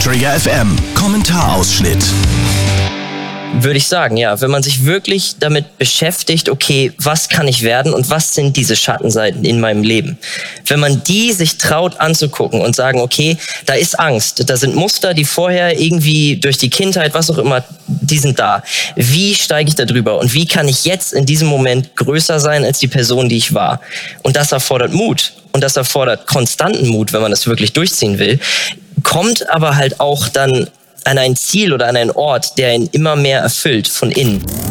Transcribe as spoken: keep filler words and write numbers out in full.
Trigger F M Kommentarausschnitt. Würde ich sagen, ja. Wenn man sich wirklich damit beschäftigt, okay, was kann ich werden und was sind diese Schattenseiten in meinem Leben? Wenn man die sich traut anzugucken und sagen, okay, da ist Angst, da sind Muster, die vorher irgendwie durch die Kindheit, was auch immer, die sind da. Wie steige ich da drüber und wie kann ich jetzt in diesem Moment größer sein als die Person, die ich war? Und das erfordert Mut und das erfordert konstanten Mut, wenn man das wirklich durchziehen will, kommt aber halt auch dann an ein Ziel oder an einen Ort, der ihn immer mehr erfüllt von innen.